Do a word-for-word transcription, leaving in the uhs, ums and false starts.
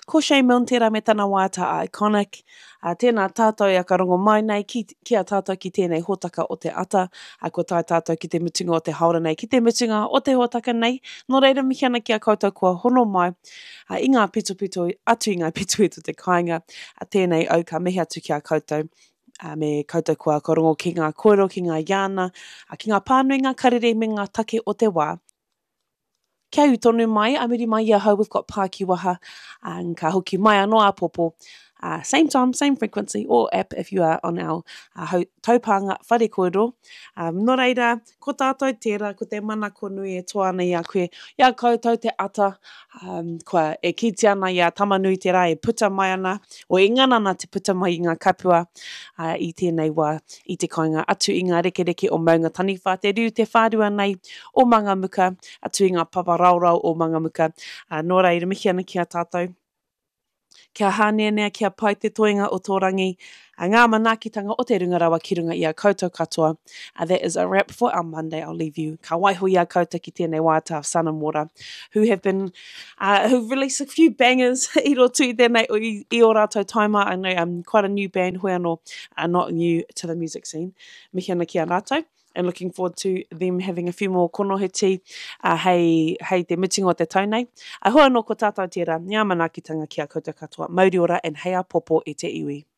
Ko Shane Milne tērā me tana wāta a Iconic. Uh, tēnā tātou ia ka rongo mai nei, ki, ki a tātou ki tēnei hōtaka o te ata, a ko tai tātou ki te mutunga o te haora nei, ki te mutunga o te hōtaka nei. Nō reira mihi ana ki a koutou kua hono mai, uh, i ngā pitupitu, atu i ngā pitupitu te kāinga, a tēnei au ka mihi atu ki a koutou. Uh, me koutou kua korongo ki ngā kōrero, ki ngā iana, uh, ki ngā pānui, ngā karere me ngā take o te wā. Kia u tonu mai, amiri mai ia hau, we've got Pāki Waha, and ka hoki mai anō a popo. Uh, same time, same frequency, or app if you are on our uh, ho, taupanga whare kōrero. Um, nō reira, ko tātou tērā, ko te mana ko nui e toa nei a koe, ia koutou te ata, um, kua e kiti ana ia tamanui te rā, e puta mai ana, o e ngana ana te puta mai i ngā kapua, uh, i tēnei wā, i te kāinga atu i ngā reke reke o maunga taniwha, te riu te whārua nei o Mangamuka, atu i ngā papa raurau o Mangamuka. Uh, nō reira, mihi ana ki a tātou. Kia hānenea, kia pai te toenga o tō rangi, a ngā manaakitanga o te rungarawa ki runga i a koutou katoa. Uh, that is a wrap for our Monday. I'll leave you. Ka waiho i a koutou ki tēnei wāta of Sun and Water, who have been, uh, who've released a few bangers i roto i tēnei i, i o rātou taima. I know I'm um, quite a new band, hoi anō, uh, not new to the music scene. Mihi ana ki a rātou. And looking forward to them having a few more konohiti uh, hei, hei te mutunga o te taunei. A hoa no ko tātou tērā, ngā manaakitanga ki a koutou katoa, mauri ora and hei a popo e te iwi.